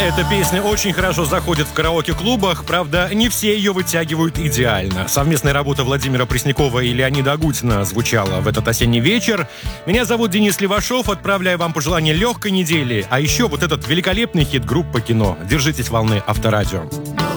Эта песня очень хорошо заходит в караоке-клубах, правда, не все ее вытягивают идеально. Совместная работа Владимира Преснякова и Леонида Агутина звучала в этот осенний вечер. Меня зовут Денис Левашов, отправляю вам пожелания легкой недели, а еще вот этот великолепный хит группы «Кино». Держитесь волны Авторадио.